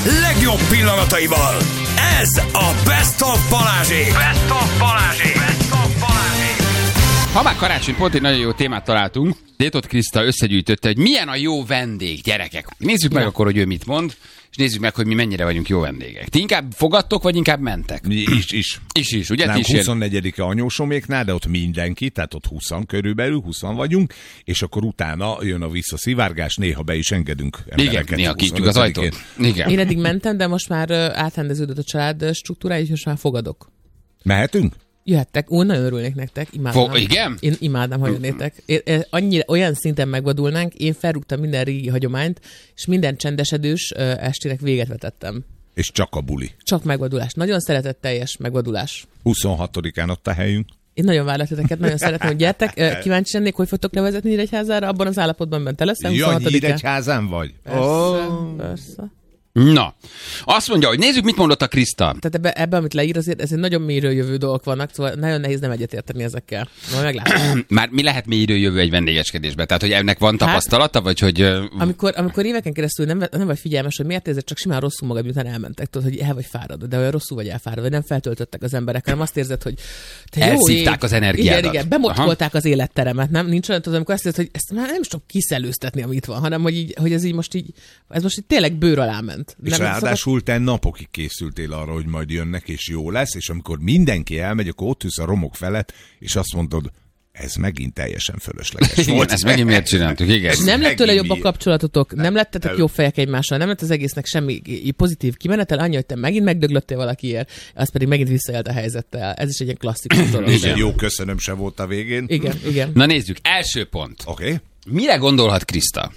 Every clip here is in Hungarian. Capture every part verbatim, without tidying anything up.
legjobb pillanataival. Ez a Best of Balázsék. Best of Balázsék. Best of Balázsék. Ha már karácsony, pont egy nagyon jó témát találtunk. Détot Kriszta összegyűjtötte, hogy milyen a jó vendég, gyerekek. Nézzük meg ja. akkor, hogy ő mit mond, és nézzük meg, hogy mi mennyire vagyunk jó vendégek. Ti inkább fogadtok, vagy inkább mentek? Is, is. Is, is, ugye? Nem, is huszonnegyedike anyósoméknál, de ott mindenki, tehát ott húszan körülbelül, húszan vagyunk, és akkor utána jön a visszaszivárgás, néha be is engedünk embereket. Igen, néha kinyitjuk az ajtót. Igen. Én eddig mentem, de most már átrendeződött a család struktúrája, és most már fogadok. Mehetünk? Jöhettek, ó, nagyon örülnék nektek, imádnám. Fog, igen? Én imádnám, ha jönnétek. Én, én, annyira, olyan szinten megvadulnánk, én felrúgtam minden régi hagyományt, és minden csendesedős uh, estének véget vetettem. És csak a buli. Csak megvadulás. Nagyon szeretetteljes megvadulás. huszonhatodikán ott a helyünk. Én nagyon várlak titeket, nagyon szeretném, hogy gyertek. Kíváncsi lennék, hogy fogtok levezetni Nyíregyházára, abban az állapotban bent te leszel. Ja, Nyíregyházán vagy? Persze, oh. persze. Na, azt mondja, hogy nézzük, mit mondott a Kriszta. Tehát ebben, ebbe, amit leír, azért ez egy nagyon mélyről jövő dolgok vannak, szóval nagyon nehéz nem egyetérteni ezekkel. Majd meglátom. Már mi lehet mélyről jövő egy vendégeskedésben? Tehát, hogy ennek van tapasztalata, hát, vagy hogy... Amikor, amikor éveken keresztül nem, nem vagy figyelmes, hogy miért érzed csak simán rosszul magad, miután elmentek, tudod, hogy el vagy fáradva, de olyan rosszul vagy elfáradva, vagy nem feltöltöttek az emberek, hanem azt érzed, hogy te elszívták az energiádat. Igen, igen, bemockolták az életteremet, nem? Nincs olyan, tudom, amikor azt érzed, hogy ezt már nem is tudom kiszelőztetni, amit van, hanem hogy, így, hogy ez így most így, ez most így tényleg bőr alá ment. És ráadásul te napokig készültél arra, hogy majd jönnek, és jó lesz, és amikor mindenki elmegy, akkor ott ülsz a romok felett, és azt mondod, ez megint teljesen fölösleges volt. Igen, ezt megint miért csináltuk, igen. És nem lett tőle jobb a kapcsolatotok, nem lettetek jó fejek egymással, nem lett az egésznek semmi pozitív kimenetel, annyi, hogy te megint megdöglöttél valakiért, az pedig megint visszaélt a helyzettel. Ez is egy ilyen klasszikus dolog. Igen, jó, köszönöm, se volt a végén. Igen, igen. Na nézzük, első pont. Oké. Okay. Mire gondolhat Kriszta?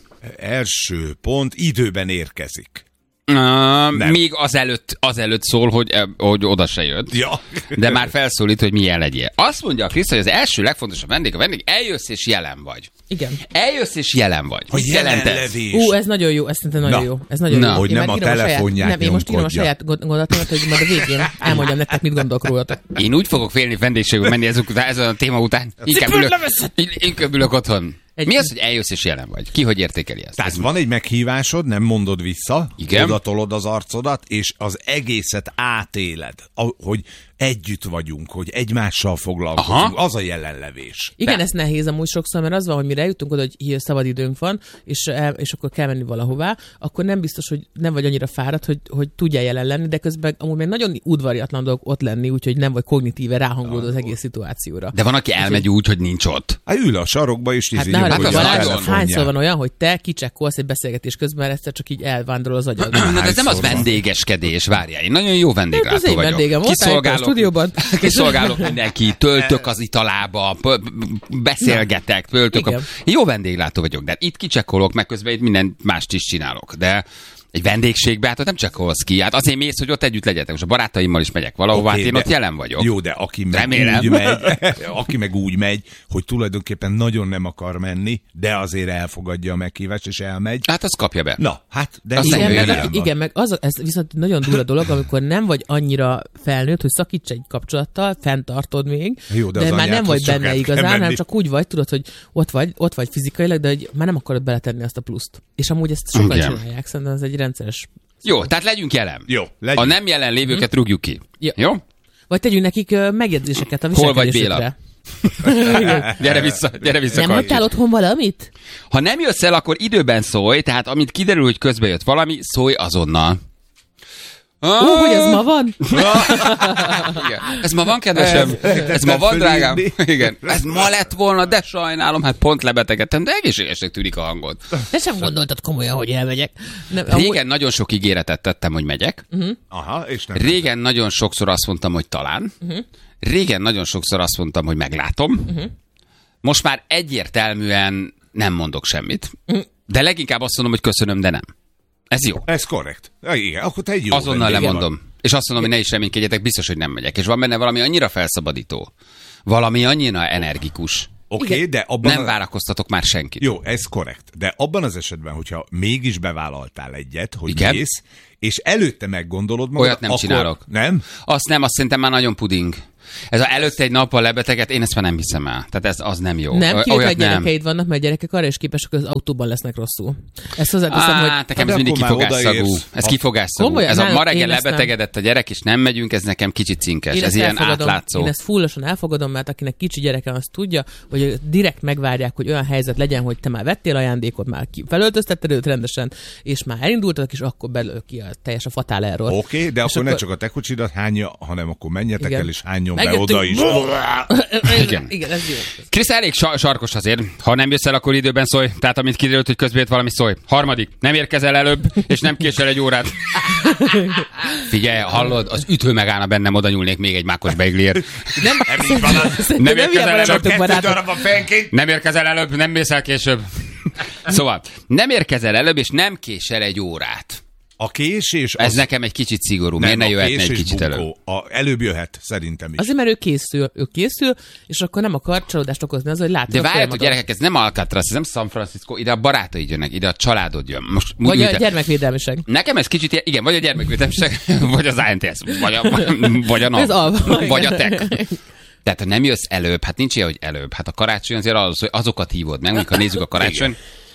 Első pont, időben érkezik. Uh, még azelőtt, azelőtt szól, hogy, hogy oda se jött. Ja. De már felszólít, hogy milyen legyél. Azt mondja a Kriszta, hogy az első legfontosabb vendég, a vendég, eljössz és jelen vagy. Igen. Eljössz és jelen vagy. Hogy jelenlevés. Ú, ez nagyon jó, ez szerintem nagyon Na. jó. Ez nagyon Na. jó. Hogy én nem a telefonját Nem, én most írom a saját gondolatomat, hogy majd a végén elmondjam nektek, mit gondolok rólatok. Én úgy fogok félni vendégségül menni ezek után, ezen a téma után. Inkább ülök, inkább ülök otthon. Egy... Mi az, hogy eljössz és jelen vagy? Ki hogy értékeli ezt? Tehát van egy meghívásod, nem mondod vissza, odatolod az arcodat, és az egészet átéled, hogy együtt vagyunk, hogy egymással foglalkozunk. Aha. Az a jelenlevés. Igen, De. ez nehéz amúgy sokszor, mert az van, hogy mire eljutunk oda, hogy szabad időnk van, és, és akkor kell menni valahová, akkor nem biztos, hogy nem vagy annyira fáradt, hogy, hogy tudjál jelen lenni, de közben amúgy még nagyon udvariatlan dolog ott lenni, úgyhogy nem vagy kognitíve ráhangolódó az egész szituációra. De van, aki elmegy úgy, hogy nincs ott. Hát ül a sarokba, és hát, hát hát Balázs, hányszor van olyan, hogy te kicsekkolsz egy beszélgetés közben, mert egyszer csak így elvándorol az agyad. Na, ez nem az vendégeskedés, várjál. Én nagyon jó vendéglátó vagyok. Vendégem volt a stúdióban. Kiszolgálok mindenki, töltök az italába, beszélgetek, töltök. A... Jó vendéglátó vagyok, de itt kicsekkolok, meg közben itt minden mást is csinálok. De egy vendégségbe, hát ott nem csekkolsz ki. Hát azért mész, hogy ott együtt legyetek. Most a barátaimmal is megyek valahova, okay, hát én ott jelen vagyok. Jó, de aki meg, úgy megy, aki meg úgy megy, hogy tulajdonképpen nagyon nem akar menni, de azért elfogadja a meghívást, és elmegy. Hát azt kapja be. Na, hát, de igen, meg, meg, igen, meg az, ez viszont nagyon durva dolog, amikor nem vagy annyira felnőtt, hogy szakíts egy kapcsolattal, fenntartod még, jó, de, de már nem vagy benne igazán, hanem csak úgy vagy, tudod, hogy ott vagy, ott vagy fizikailag, de hogy már nem akarod beletenni azt a pluszt. És amúgy ezt sokan igen. csinálják, szerintem ez egy rendszeres. Jó, tehát legyünk jelen. Jó, legyünk. A nem jelen lévőket hmm. rúgjuk ki. Jó? Jó? Vagy tegyünk nekik uh, megjegyzéseket a viselkedésükre. Hol vagy Béla? gyere vissza, gyere vissza. Nem hagytál otthon valamit? Ha nem jössz el, akkor időben szólj, tehát amint kiderül, hogy közbe jött valami, szólj azonnal. Ó, oh, hogy ez ma van? Igen. Ez ma van, kedvesem? Ez, ez ma van, drágám? Igen. Ez ma lett volna, de sajnálom, hát pont lebetegedtem, de egészségesnek tűnik a hangod. De sem gondoltad komolyan, hogy elmegyek. Nem, Régen amúgy... nagyon sok ígéretet tettem, hogy megyek. Uh-huh. Aha, és nem Régen nem. nagyon sokszor azt mondtam, hogy talán. Uh-huh. Régen nagyon sokszor azt mondtam, hogy meglátom. Uh-huh. Most már egyértelműen nem mondok semmit. Uh-huh. De leginkább azt mondom, hogy köszönöm, de nem. Ez jó. Ez korrekt. Ja, igen, akkor te egy jó azonnal lemondom. Van. És azt mondom, hogy ne is reménykedjetek, biztos, hogy nem megyek. És van benne valami annyira felszabadító. Valami annyira energikus. Oké, okay, de abban... Nem a... várakoztatok már senkit. Jó, ez korrekt. De abban az esetben, hogyha mégis bevállaltál egyet, hogy igen? mész, és előtte meggondolod magad, olyat nem akkor... csinálok. Nem? Azt nem, azt szerintem már nagyon puding. Ez a előtte egy nappal lebeteget, én ezt már nem hiszem el. Tehát ez az nem jó. Nem, kivéve, hogy gyerekeid vannak, mert gyerekek arra is képesek, hogy az autóban lesznek rosszul. Ezt hozzáteszem, hogy... Hát nekem ez mindig kifogásszagú. Ez kifogásszagú. Ez a ma reggel lebetegedett a gyerek, és nem megyünk, ez nekem kicsit cinkes. Ez ilyen átlátszó. Én ezt fullosan elfogadom, mert akinek kicsi gyereke azt tudja, hogy direkt megvárják, hogy olyan helyzet legyen, hogy te már vettél ajándékot, már felöltöztetted őt rendesen, és már elindultak, és akkor belőle ki a teljes a fatál error. Oké, okay, de akkor, akkor ne csak a te kocsidat hányja, hanem akkor menjetek igen. el, és hányjon be oda is. Igen. Igen, ez jó. Krisz, elég sarkos azért. Ha nem jössz el, akkor időben szólj. Tehát amint kiderült, hogy közben valami szólj. Harmadik, nem érkezel előbb, és nem késel egy órát. Figyelj, hallod, az ütő megállna bennem, oda nyúlnék még egy mákos beigliért. Nem, nem, nem érkezel előbb. Nem érkezel előbb, nem mész el később. Szóval, nem érkezel előbb, és nem késel egy órát. A késés... Ez az... nekem egy kicsit szigorú. Miért ne jöhetne egy kicsit bunkó. előbb? A, előbb jöhet, szerintem is. Azért, mert ő készül, ő készül, és akkor nem akar csalódást okozni az, hogy látja. De várjátok, gyerekek, ez nem Alcatraz, ez nem San Francisco, ide a barátaid jönnek, ide a családod jön. Most, vagy műte... a gyermekvédelmiség. Nekem ez kicsit, igen, vagy a gyermekvédelmiség, vagy az á en té es, vagy a, vagy a NAV, vagy a tech. Tehát ha nem jössz előbb, hát nincs ilyen, hogy előbb. Hát a karácsony azért az, hogy azokat hívod meg, amikor nézzük a karácsony.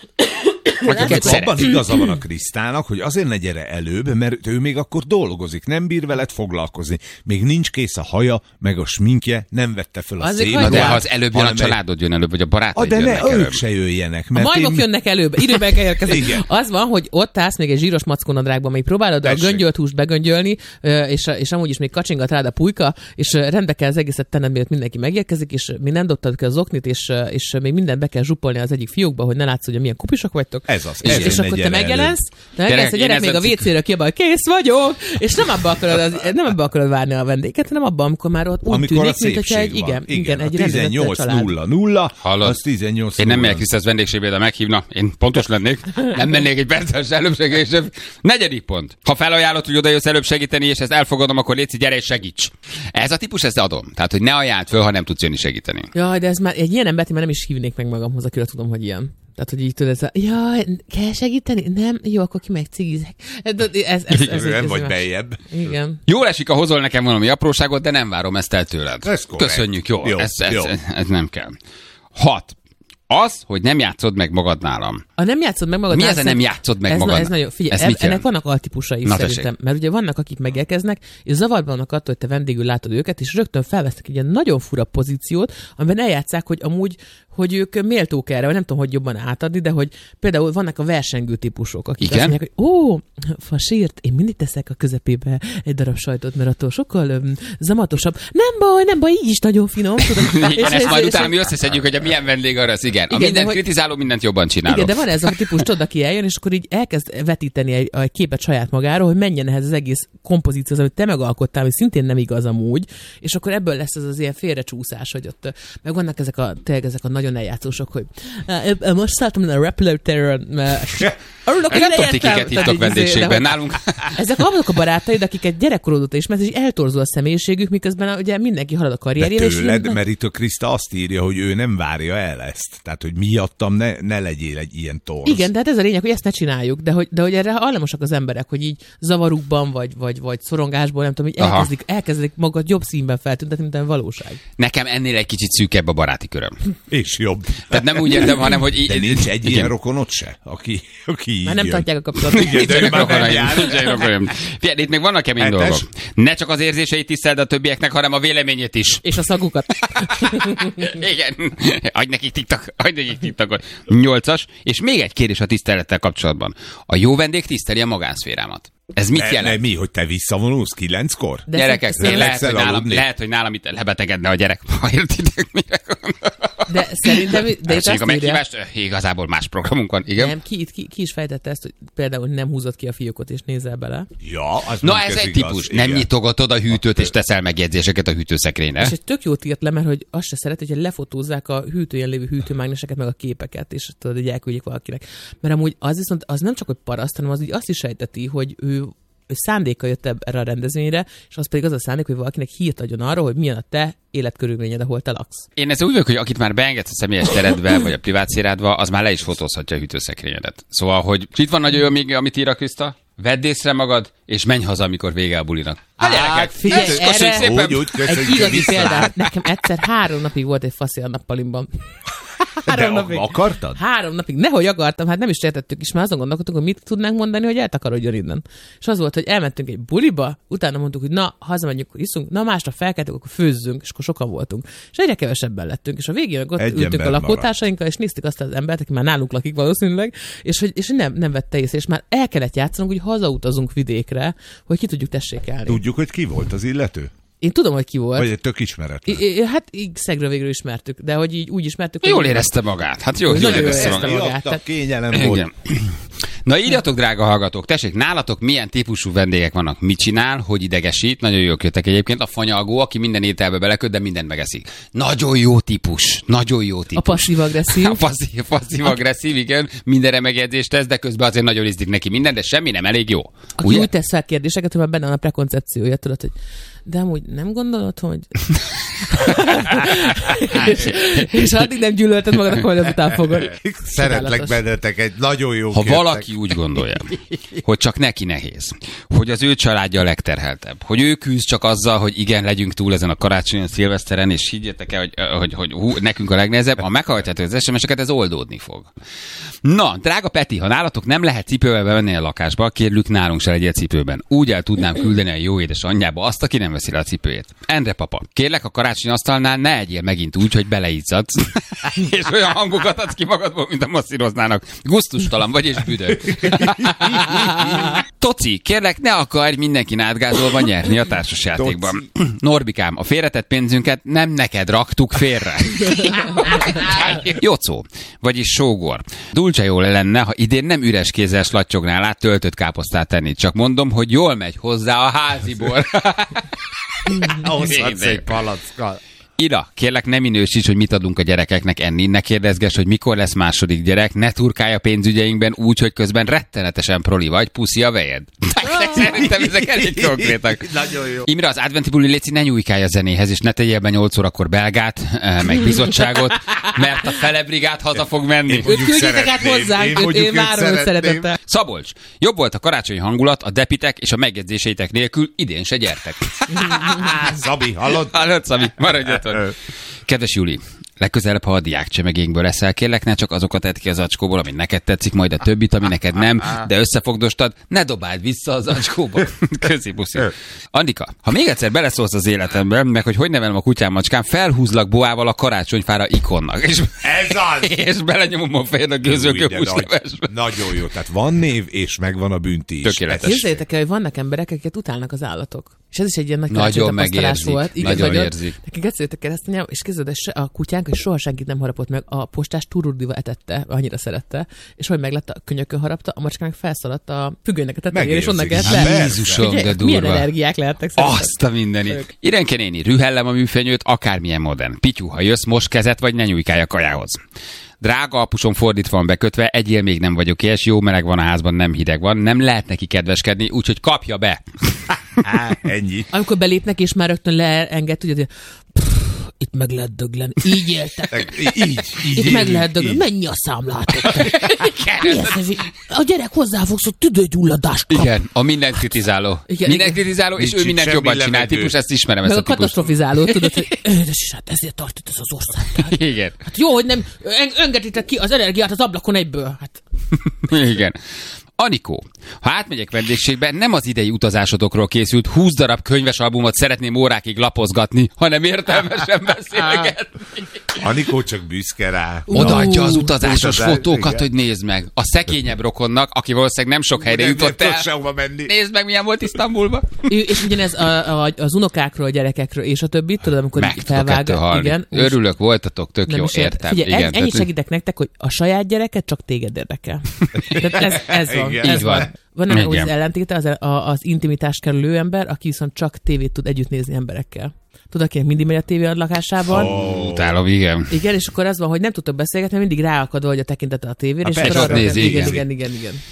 Abban igaza van a Krisztának, hogy azért ne gyere előbb, mert ő még akkor dolgozik, nem bír veled foglalkozni. Még nincs kész a haja, meg a sminkje, nem vette föl a szénruhát. De ha az előbb jön, a családod jön előbb, vagy a barátaid de jönnek ne, előbb. ők se jöjjenek. Mert a majmok én... jönnek előbb, időben kell érkezni. Az van, hogy ott állsz még egy zsíros mackónadrágban, még próbálod Tessék. a göngyölt húst begöngyölni, és, és amúgy is még kacsingat rád a pulyka, és rendbe kell az egészet tenned, mielőtt mindenki megérkezik, és még nem dobtad ki az oknit, és, és még mindent be kell zsupolni az egyik fiókba, hogy ne látsz, hogy milyen kupisok vagytok. Ez az. És, és akkor te megjelensz, te megjelensz, a gyerek még a vécéről kiabál, kész vagyok, és nem abba akarod, az, nem abba akarod várni a vendéget, hanem abban, amikor már ott úgy amikor tűnik, mint hogyha egy, igen, igen, egy tizennyolc nulla nulla az tizennyolc Én nem megyek vissza az vendégségbe, de meghívna. Én pontos lennék. Nem mennék egy perces előbb segíteni. Negyedik pont. Ha felajánlod, hogy oda jössz előbb segíteni, és ezt elfogadom, akkor légy, gyere és segíts. Ez a típus, ezt adom. Tehát, hogy ne ajánld föl, ha nem tudsz jönni segíteni. Jaj, de ez már egy ilyen embert, már nem is hívnék meg magamhoz, akire tudom, hogy ilyen. Tehát, hogy így tudod, ez a, jaj, kell segíteni? Nem? Jó, akkor ki meg cigizek. Ez, ez, ez, ez, nem vagy beljebb. Igen. Jól esik, ha hozol nekem valami apróságot, de nem várom ezt el tőled. Ez Köszönjük, jó. jó, ez, ez, jó. Ez, ez nem kell. Hat. Az, hogy nem játszod meg magad nálam. A nem játszod meg magad Mi nálam. Mi ez a nem játszod meg ez magad? Na, ez nagyon, figyelj, ez ennek vannak altípusai Na, szerintem. tessék. Mert ugye vannak, akik megérkeznek, és zavarban vannak attól, hogy te vendégül látod őket, és rögtön felvesznek egy ilyen nagyon fura pozíciót, amiben eljátszák, hogy amúgy, hogy ők méltók erre, vagy nem tudom, hogy jobban átadni, de hogy például vannak a versengő típusok, akik Igen? azt mondják, hogy ó, fasírt, én mindig teszek a közepébe egy darab sajtot, mert attól sokkal öm, zamatosabb. Nem baj, nem baj, így is nagyon finom. Tudom. Igen, ezt majd utána mi összeszedjük, hogy a milyen vendég arra az, igen. A mindent kritizáló, mindent jobban csinálok. Igen, de van ez a típus, tudod, aki eljön, és akkor így elkezd vetíteni egy, egy képet saját magáról, hogy menjen ehhez az egész kompozícióhoz, amit te megalkottál, hogy szintén nem igaz amúgy, és akkor ebből lesz az az ilyen félrecsúszás, hogy ott meg vannak ezek a, tényleg ezek a nagyon eljátszósok, hogy most szálltam a repülőtéren, örülök, hogy nem tudom, kiket hívtok vendégségben nálunk. Ezek azok a barátaid, akiket gyerekkorod óta ismersz, és eltorzul a személyiségük, miközben ugye mindenki halad a karrierjére. De tőled, mert itt a Kriszta azt írja, hogy ő nem várja el ezt. Tehát, hogy miattam ne, ne legyél egy ilyen torz. Igen, de hát ez a lényeg, hogy ezt ne csináljuk, de hogy, de hogy erre hajlamosak az emberek, hogy így zavarukban, vagy, vagy, vagy szorongásból, nem tudom, hogy elkezdik, elkezdik magad jobb színben feltüntetni, mint a valóság. Nekem ennél egy kicsit szűkebb a baráti köröm. És jobb. Tehát nem úgy értem, hanem, hogy... Így, de nincs egy igen. ilyen rokonod se, aki, aki így már nem jön. tartják a kapcsolatot. Igen, de ő már nem jár. Figyelj, itt még vannak kemény dolgok. Ne csak az érzéseit tiszteld a többieknek, hanem a véleményét is. És a szagukat. Igen. Adj nekik tiktak, adj nekik tiktakot. Nyolcas. És még egy kérdés a tisztelettel kapcsolatban. A jó vendég tiszteli a magánszférámat. Ez mit ne, jelent? Ne, mi, hogy te visszavonulsz kilenckor? De Gyerekek, szerint, lehet, hogy nálam, lehet, hogy nálam itt lebetegedne a gyerek, ha értitek, mire de szerintem, de itt azt a meghívást, igazából más programunk van, igen. Nem, ki, ki, ki is fejtette ezt, hogy például nem húzott ki a fiókot és nézel bele. Ja, az Na ez egy igaz, típus. Igen. Nem nyitogatod a hűtőt és teszel megjegyzéseket a hűtőszekrényre. És egy tök jót írt le, mert hogy azt se szeret, hogyha lefotózzák a hűtőjen lévő hűtőmágneseket, meg a képeket, és tudod, hogy elküldjék valakinek. Mert amúgy az viszont az nem csak, hogy paraszt, hanem az így azt is sejteti, hogy ő ő szándéka jött erre a rendezvényre, és az pedig az a szándék, hogy valakinek hírt adjon arról, hogy milyen a te életkörülményed, ahol te laksz. Én ezzel úgy vagyok, hogy akit már beengedsz a személyes teredbe, vagy a privát szférádba, az már le is fotózhatja a hűtőszekrényedet. Szóval, hogy itt van nagyon jó, még, amit ír a Kriszta? vedd észre magad, és menj haza, amikor vége a bulinak. Hát, gyerekek, figyelj, erre úgy, úgy, egy igazi példát. Nekem egyszer három napig volt egy faszi a nappalimban. Három De napig. akartad? Három napig. Nehogy akartam, hát nem is értettük is, már azon gondolkodtunk, hogy mit tudnánk mondani, hogy eltakarodjon innen. És az volt, hogy elmentünk egy buliba, utána mondtuk, hogy na, hazamegyünk, akkor iszunk, na másnap felkeltünk, akkor főzzünk, és akkor sokan voltunk. És egyre kevesebben lettünk, és a végén meg ott Egy ültünk ember a lakótársainkkal, és néztük azt az embert, aki már nálunk lakik valószínűleg, és hogy és nem, nem vette észre, és már el kellett játszanunk, hogy hazautazunk vidékre, hogy ki tudjuk tessékelni. Tudjuk, hogy ki volt az illető? Én tudom, hogy ki volt. Vagy egy tök ismeretlen? I- I- hát szegről végül ismertük, de hogy így úgy ismertük. Jól hogy érezte magát. Hát jó, Nagyon jól jól érezte érezte magát. magát. Jöttek, kényelem Igen. volt. Na írjatok, drága hallgatók, tessék, nálatok milyen típusú vendégek vannak, mit csinál, hogy idegesít, nagyon jók jöttek egyébként, a fanyalgó, aki minden ételbe beleköt, de mindent megeszik. Nagyon jó típus, nagyon jó típus. A passzív-agresszív. A passzív, passzív-agresszív, igen, mindenre megjegyzést tesz, de közben azért nagyon ízlik neki minden, de semmi nem elég jó. Aki Ugye? úgy tesz fel kérdéseket, hogy már benne van a prekoncepciója, tudod, hogy de amúgy nem gondolod, hogy... és, és addig nem gyűlölted magad, akkor azután fogod. Szeretlek Csodálatos. bennetek, egy nagyon jó Ha kértek. valaki úgy gondolja, hogy csak neki nehéz, hogy az ő családja a legterheltebb, hogy ő küzd csak azzal, hogy igen, legyünk túl ezen a karácsonyon, szilveszteren, és higgyétek el, hogy, hogy, hogy hú, nekünk a legnehezebb, ha meghallgatjátok az es em es-eket, ez oldódni fog. Na, drága Peti, ha nálatok nem lehet cipővel bevenni a lakásba, kérlük, nálunk se legyél cipőben. Úgy el tudnám küldeni a jó édes anyjába azt, aki nem veszi le a cipőjét. Endre papa, kérlek, a karácsony asztalnál ne egyél megint úgy, hogy beleizzadsz, és olyan hangokat adsz ki magadból, mint a masszíroznának. Gusztustalan vagy és büdög. Toci, kérlek, ne akarj mindenkin átgázolva nyerni a társasjátékban. Norbikám, a félretett pénzünket nem neked raktuk félre. Jocó, vagyis sógor. Dulce jól lenne, ha idén nem üres kézzel slattyognál át töltött káposztát tenni. Csak mondom, hogy jól megy hozzá a háziból. Hozhatsz egy palackkal. Ira, kérlek, ne minősíts, hogy mit adunk a gyerekeknek enni, ne kérdezges, hogy mikor lesz második gyerek, ne turkálj a pénzügyeinkben úgy, hogy közben rettenetesen proli vagy, puszi a vejed. Szerintem ezek elég konkrétak. Nagyon jó. Imre, az adventi buli léci ne nyújkálj a zenéhez, és ne tegyél be nyolc órakor belgát, meg bizottságot, mert a fele brigád haza fog menni. Őt küldjétek át hozzánk, őt én várom őt szeretettel. Szabolcs, jobb volt a karácsonyi hangulat, a depitek és a megjegyzéseitek nélkül, idén se gyertek. Szabi, hallod? Hallod, Szabi, maradj otthon. Kedves Juli, legközelebb, ha a diák csemegénkből eszel, kérlek, ne csak azokat edd ki az zacskóból, ami neked tetszik, majd a többit, ami neked nem, de összefogdostad, ne dobáld vissza az zacskóba. Köszi, puszi. Andika, ha még egyszer beleszólsz az életembe, meg hogy hogy nevelem a kutyám macskám, felhúzlak boával a karácsonyfára ikonnak. És, Ez az! és belenyomom a fejed a gőzölkő Új, de nagy- húslevesbe. Nagyon jó, tehát van név, és megvan a bünti is. Tökéletes. Képzeljétek el, hogy vannak emberek, akiket utálnak az állatok. És ez is egy ilyen nagy Nagyon karácsonytapasztalás megérzik, volt. nagyon érzik. Nekik képzeljétek el ezt, anyám, és képzeld, el, a kutyánk, és soha senkit nem harapott meg, a postás tururdiva etette, annyira szerette, és hogy meglett a könyökön harapta, a macskának felszaladt a függönynek a tetejére, és onnan Megérzik. kellett Hát le. Jézusom, Ugye, de milyen durva. energiák lehetnek szerintem. Azt a mindenit. Irenke néni, rühellem a műfenyőt, akármilyen modern. Pityu, ha jössz, most kezet, vagy ne nyújkálj a kajához. Drága apusom fordítva van bekötve, egyél még nem vagyok és jó meleg van a házban, nem hideg van, nem lehet neki kedveskedni, úgyhogy kapja be. Á, ennyi. Amikor belépnek, és már rögtön leenged, tudod, hogy pff, itt meg lehet dögleni. Így éltek. Így, így. Itt meg így, lehet dögleni. így. Mennyi a számlátok? Mi ez? A gyerek hozzáfogsz, hogy tüdőgyulladást kap. Igen, a mindent kritizáló. Igen, mindent igen. kritizáló, és Nincs ő itt mindent semmi jobban csinál levegő. típus, ezt ismerem, Meg ezt a a típust. katasztrofizáló, tudod, hogy édes is, hát ezért tart itt ez az ország. Igen. Hát jó, hogy nem en- engeditek ki az energiát az ablakon egyből. Hát Igen. Anikó, ha átmegyek vendégségbe, nem az idei utazásodokról készült húsz darab könyves albumot szeretném órákig lapozgatni, hanem értelmesen beszélgetni. Anikó csak büszke rá. Odaadja az utazásos Utazás, fotókat, igen. hogy nézd meg. A szegényebb rokonnak, aki valószínűleg nem sok helyre Nem jutott tudsz el. sehova menni. Nézd meg, milyen volt Isztambulban. Ő- és ugyanez a, a, az unokákról, a gyerekekről és a többi, tudod, amikor Meg így tudok ettől felvág. halni. Igen, és Örülök, voltatok, tök nem jó, is ért- értem. Figyelj, Igen, en- ennyit tehát- segítek nektek, hogy a saját gyereket csak téged érdekel. Tehát ez, ez van. Igen. Ez Így van. van. Van ennek Igen. az ellentéte, az, a, az intimitást kerülő ember, aki viszont csak tévét tud együtt nézni emberekkel. Tudod, akinek mindig megy a tévé a lakásában. Ó, utálom, igen. Igen, és akkor az van, hogy nem tudtok beszélgetni, mert mindig ráakad, hogy a tekintete a tévére. A és persze, akkor ott arra- nézi, igen, igen. igen, igen, igen.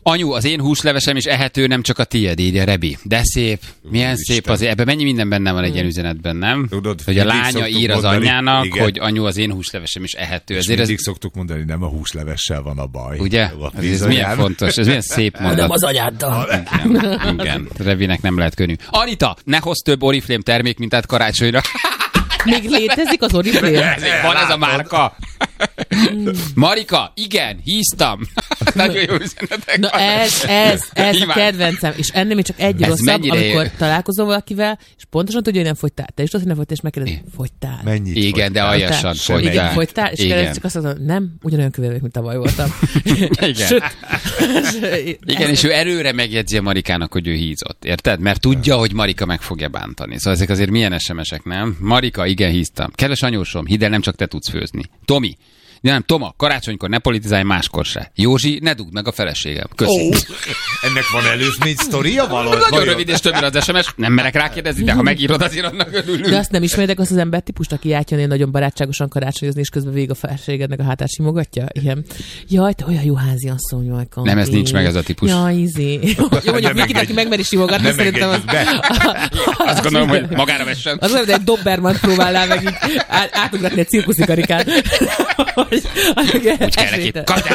Anyu, az én húslevesem is ehető, nem csak a tiéd, írja Rebi. De szép. Milyen Isten. szép az. Ebben mennyi minden benne van egy ilyen üzenetben, nem? Tudod, hogy a lánya ír az mondani, anyjának, igen. hogy anyu, az én húslevesem is ehető. És Ezért mindig ez, szoktuk mondani, nem a húslevessel van a baj. ugye? A Ez, ez milyen fontos, ez milyen szép mondat. Nem az anyáddal. Igen, igen. Revinek nem lehet könnyű. Anita, ne hozz több Oriflame termékmintát karácsonyra. Még létezik az Oriflame? Van ez a márka. Marika, igen, híztam. Nagyon jó üzenetek. Na ez, ez, ez a Imádom. kedvencem. És ennél még csak egy Ez rosszabb, mennyire amikor ér- találkozol valakivel, és pontosan tudja, hogy nem fogytál. Te is tudod, hogy nem fogytál, és megkérdezi, Igen. fogytál. Mennyit Igen, de fogytál? aljasan Semmi. Igen, fogytál. fogytál, és Igen. kérdezik, csak azt mondom, nem, ugyanolyan kövér vagyok, mint tavaly voltam. Igen. Sőt. Igen, és ő előre megjegyzi a Marikának, hogy ő hízott. Érted? Mert tudja, hogy Marika meg fogja bántani. Szóval ezek azért milyen es em esek, nem? Marika, igen, híztam. Kedves anyósom, hidd el, nem csak te tudsz főzni. Tomi, de nem, Toma, karácsonykor ne politizálj, máskor se. Józsi, ne dugd meg a feleségem. Köszönöm. Ó, ennek van előzmény sztoria valahol? Nagyon rövid és többire az es em es, nem merek rákérdezni, de ha megírod, azért annak örülünk. De azt nem ismeritek azt az embertípust, aki átjön nagyon barátságosan karácsonyozni, és közben végig a feleségednek a hátát simogatja? Ilyen, jaj, te olyan jó háziasszony vagy, Kampi. Nem, ez nincs meg ez a típus. Jaj, izé. Jó, mondjuk Vikit, aki megmeri simogatni, Nem szerintem az... engedjük be. Azt gondolom, hogy magára vessen. Az olyan, hogy egy Doberman próbálnál meg így át, átugratni egy cirkuszi karikát. Hogy Kell neki.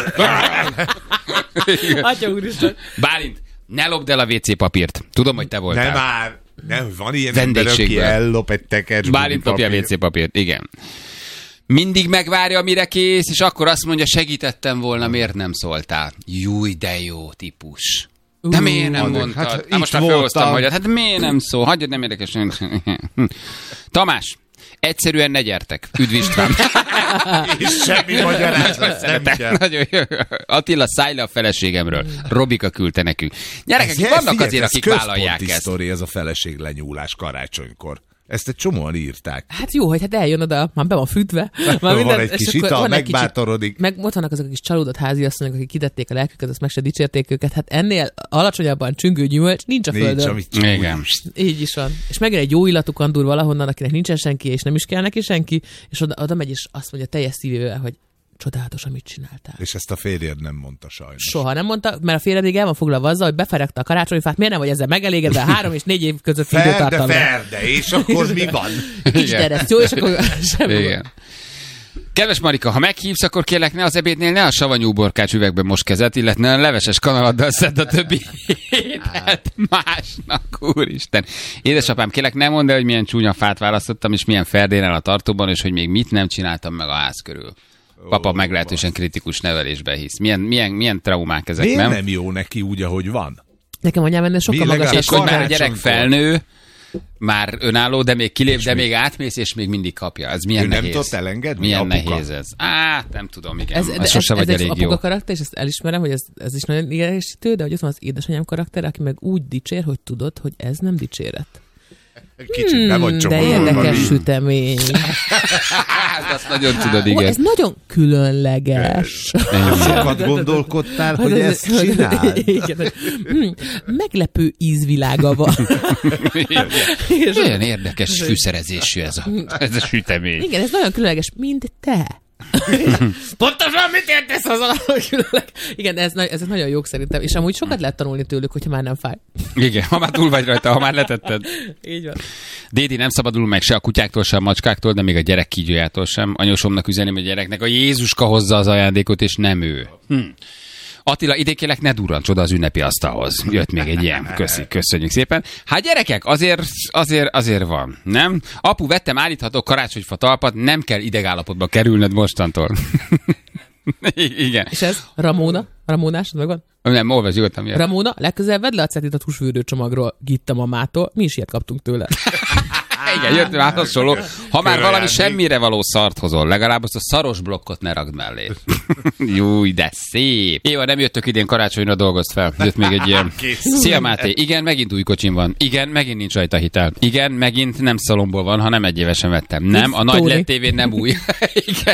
Atya úristen. Bálint, ne lopd el a vé cé papírt. Tudom, hogy te voltál. Nem már. Nem, van ilyen ember, aki Vendégségből. ellop egy tekercs. Bálint lopja a vé cé papírt, igen. Mindig megvárja, mire kész, és akkor azt mondja, segítettem volna, miért nem szóltál? Júj, de jó típus. De miért nem Hát, mondtad? hát Hát, itt most már voltam. felhoztam magyat. Hát miért nem szól? Hagyjad, nem érdekes. Tamás, egyszerűen ne gyertek. Üdv István. És semmi magyarázat nem Szeretek. kell. Nagyon jó. Attila, szállj le a feleségemről. Robika küldte nekünk. Gyerekek, Ez- vannak figyelj, azért, ez akik központi vállalják ezt. sztori, ez a feleség lenyúlás karácsonykor. Ezt egy csomóan írták. Hát jó, hogy hát eljön oda, már be van fűtve. Már Van egy és kis akkor ital, van egy kicsit- megbátorodik. Meg ott vannak azok a kis csalódott háziasszonyok, akik kitették a lelküket, azt meg se dicsérték őket. Hát ennél alacsonyabban csüngő gyümölcs nincs a Nincs, földön. amit Igen. Így is van. És megjön egy jó illatú kandúr valahonnan, akinek nincsen senki, és nem is kell neki senki, és oda, oda megy, és azt mondja teljes szívével, hogy csodálatos, amit csináltál. És ezt a férjed nem mondta sajnos. Soha nem mondta, mert a férjed még el van foglalva azzal, hogy beferegte a karácsonyfát, miért nem vagy ezzel megelégedve három és négy év között Ferde, időtartamra. ferde, és akkor mi van? Isten, ez jó, és akkor sem Igen. Kedves Marika, ha meghívsz, akkor kérlek, ne az ebédnél ne a savanyú borkács üvegben most kezet, illetve a leveses kanaladdal szedd a többi ételt másnak, úristen. Édesapám, kérlek, ne mondd el, hogy milyen csúnya fát választottam, és milyen ferdénel a tartóban, és hogy még mit nem csináltam meg a ház körül. Papa meglehetősen kritikus nevelésbe hisz. Milyen, milyen, milyen traumák ezek, Miért nem? nem jó neki úgy, ahogy van? Nekem anyám ennél sokkal Mi legalább- magasabb. És hogy már a gyerek Karácsonykor. felnő, már önálló, de még kilép, de még átmész, és még mindig kapja. Ez milyen Ő nem nehéz. tudott elengedni, Milyen apuka? nehéz ez. Á, nem tudom, igen. Ez, Ez, de ez, sose ez, vagy ez egy elég jó. apuka karakter, és ezt elismerem, hogy ez, ez is nagyon idegesítő, de hogy ott van az édesanyám karakter, aki meg úgy dicsér, hogy tudod, hogy ez nem dicséret. Kicsit be vagy De csomagolva. érdekes mi? sütemény. Hát, azt nagyon tudod, Ó, igen. ez nagyon különleges. Sokat gondolkodtál, hogy ez- ezt csináld? Igen, hogy, hm, meglepő ízvilága van. És- Olyan érdekes fűszerezésű ez a, ez a sütemény. Igen, ez nagyon különleges, mint te. Pontosan mit értesz az alatt, különleg? Igen, ez, na- ezek nagyon jók szerintem, és amúgy sokat lehet tanulni tőlük, hogyha már nem fáj. Igen, ha már túl vagy rajta, ha már letetted. Így van. Dédi nem szabadul meg se a kutyáktól, se a macskáktól, de még a gyerek kígyójától sem. Anyósomnak üzeném a gyereknek, a Jézuska hozza az ajándékot, és nem ő. Hm. Attila, idékélek, ne durrancs oda az ünnepi asztalhoz. Jött még egy ilyen. Köszi, köszönjük szépen. Hát gyerekek, azért, azért, azért van, nem? Apu, vettem állítható karácsonyfa talpat, nem kell idegállapotba kerülned mostantól. Igen. És ez Ramona? Ramónásod megvan? Nem, olvasd nyugodtan miért. Ramona, legközelebb vedd le a cetit a húsfürdő csomagról Gitta mamától. Mi is ilyet kaptunk tőle. Igen, jött már hasonló. Ha már valami Köröjáték. semmire való szart hozol, legalább azt a szaros blokkot ne ragd mellé. Júj, de szép. Éva, nem jöttök idén karácsonyra, dolgozt fel. Jött még egy ilyen. Kész. Szia Máté, igen, megint új kocsim van. Igen, megint nincs rajta hitel. Igen, megint nem szalomból van, hanem egy évesen vettem. Nem, a nagy Tóni. led tévén nem új. Igen,